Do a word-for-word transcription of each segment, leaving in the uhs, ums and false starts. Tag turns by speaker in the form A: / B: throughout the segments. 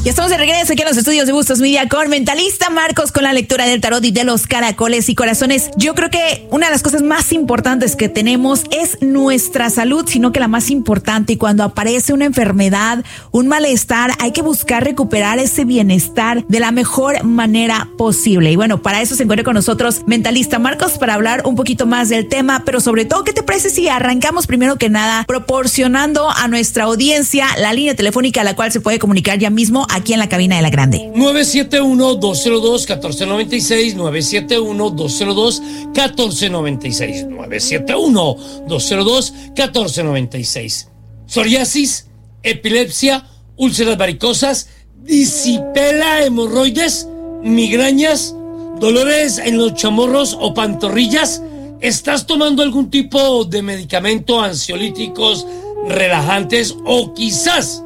A: Ya estamos de regreso aquí en los estudios de Bustos Media con Mentalista Marcos, con la lectura del tarot y de los caracoles y corazones. Yo creo que una de las cosas más importantes que tenemos es nuestra salud, sino que la más importante. Y cuando aparece una enfermedad, un malestar, hay que buscar recuperar ese bienestar de la mejor manera posible. Y bueno, para eso se encuentra con nosotros Mentalista Marcos para hablar un poquito más del tema, pero sobre todo, ¿qué te parece si arrancamos primero que nada proporcionando a nuestra audiencia la línea telefónica a la cual se puede comunicar ya mismo aquí en la cabina de La Grande?
B: nueve siete uno, dos cero dos, uno cuatro nueve seis, nueve siete uno, dos cero dos, uno cuatro nueve seis, nueve siete uno, dos cero dos, uno cuatro nueve seis. Psoriasis, epilepsia, úlceras varicosas, disipela, hemorroides, migrañas, dolores en los chamorros o pantorrillas. ¿Estás tomando algún tipo de medicamento, ansiolíticos, relajantes o quizás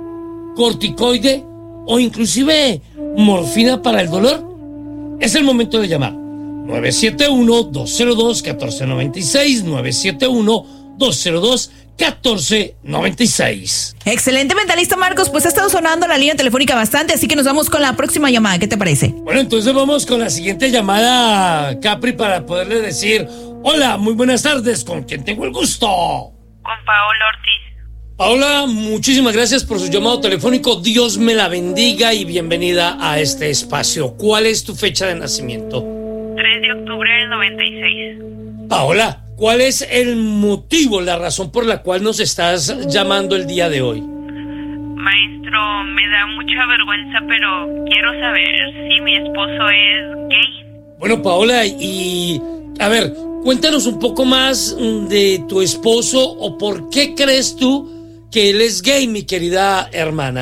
B: corticoide o inclusive morfina para el dolor? Es el momento de llamar. nueve siete uno, dos cero dos, uno cuatro nueve seis, nueve siete uno, dos cero dos, uno cuatro nueve seis.
A: Excelente, Mentalista Marcos, pues ha estado sonando la línea telefónica bastante, así que nos vamos con la próxima llamada. ¿Qué te parece?
B: Bueno, entonces vamos con la siguiente llamada, Capri, para poderle decir: hola, muy buenas tardes, ¿con quién tengo el gusto?
C: Con Paola Ortiz.
B: Paola, muchísimas gracias por su llamado telefónico. Dios me la bendiga y bienvenida a este espacio. ¿Cuál es tu fecha de nacimiento?
C: tres de octubre del noventa y seis.
B: Paola, ¿cuál es el motivo, la razón por la cual nos estás llamando el día de hoy?
C: Maestro, me da mucha vergüenza, pero quiero saber si mi esposo es gay.
B: Bueno, Paola, y a ver, cuéntanos un poco más de tu esposo o por qué crees tú que él es gay, mi querida hermana.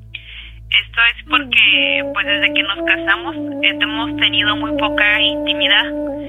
C: Esto es porque, pues desde que nos casamos, hemos tenido muy poca intimidad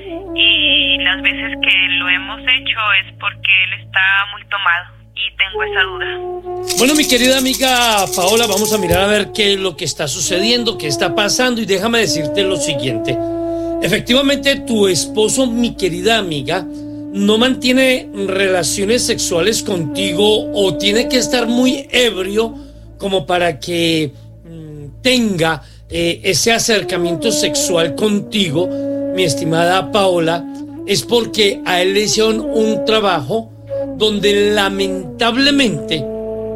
C: y las veces que lo hemos hecho es porque él está muy tomado y tengo esa duda.
B: Bueno, mi querida amiga Paola, vamos a mirar a ver qué es lo que está sucediendo, qué está pasando, y déjame decirte lo siguiente. Efectivamente, tu esposo, mi querida amiga, no mantiene relaciones sexuales contigo o tiene que estar muy ebrio como para que mmm, tenga eh, ese acercamiento sexual contigo, mi estimada Paola. Es porque a él le hicieron un trabajo donde lamentablemente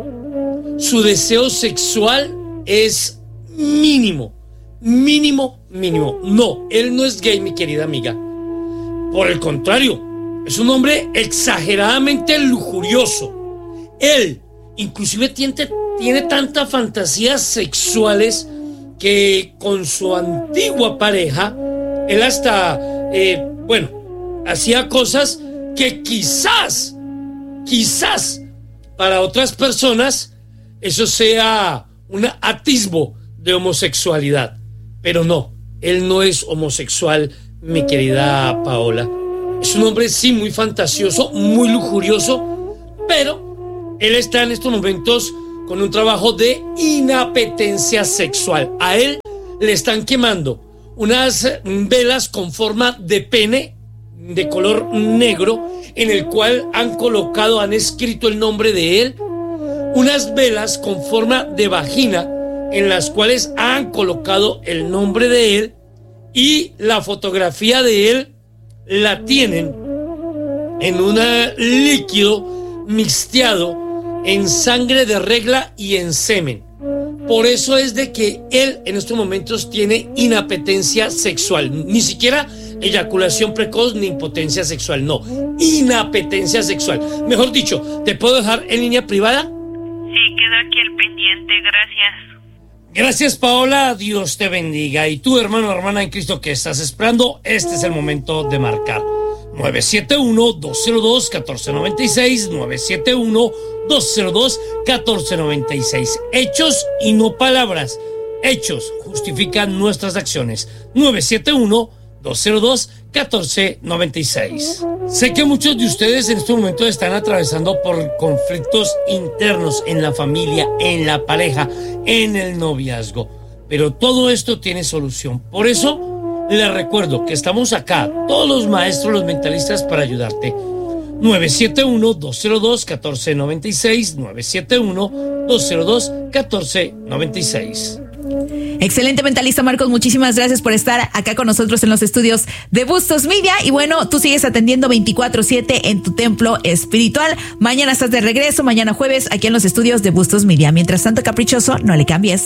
B: su deseo sexual es mínimo, mínimo, mínimo. No, él no es gay, mi querida amiga. Por el contrario, es un hombre exageradamente lujurioso. Él, inclusive, tiene, tiene tantas fantasías sexuales que con su antigua pareja, él hasta, eh, bueno, hacía cosas que quizás, quizás para otras personas eso sea un atisbo de homosexualidad. Pero no, él no es homosexual, mi querida Paola. Es un hombre, sí, muy fantasioso, muy lujurioso, pero él está en estos momentos con un trabajo de inapetencia sexual. A él le están quemando unas velas con forma de pene de color negro, en el cual han colocado, han escrito el nombre de él, unas velas con forma de vagina, en las cuales han colocado el nombre de él, y la fotografía de él la tienen en un líquido mixteado en sangre de regla y en semen. Por eso es de que él en estos momentos tiene inapetencia sexual. Ni siquiera eyaculación precoz ni impotencia sexual, no, inapetencia sexual. Mejor dicho, ¿te puedo dejar en línea privada?
C: Sí, queda aquí el pendiente, gracias.
B: Gracias, Paola, Dios te bendiga. Y tú, hermano o hermana en Cristo que estás esperando, este es el momento de marcar. nueve siete uno, dos cero dos, uno cuatro nueve seis, nueve siete uno, dos cero dos, uno cuatro nueve seis. Hechos y no palabras. Hechos justifican nuestras acciones. nueve siete uno, dos cero dos, uno cuatro nueve seis. Sé que muchos de ustedes en este momento están atravesando por conflictos internos en la familia, en la pareja, en el noviazgo, pero todo esto tiene solución. Por eso les recuerdo que estamos acá, todos los maestros, los mentalistas, para ayudarte. nueve siete uno, dos cero dos, uno cuatro nueve seis, nueve siete uno, dos cero dos, uno cuatro nueve seis.
A: Excelente mentalista, Marcos, muchísimas gracias por estar acá con nosotros en los estudios de Bustos Media. Y bueno, tú sigues atendiendo veinticuatro siete en tu templo espiritual. Mañana estás de regreso, mañana jueves, aquí en los estudios de Bustos Media. Mientras tanto, caprichoso, no le cambies.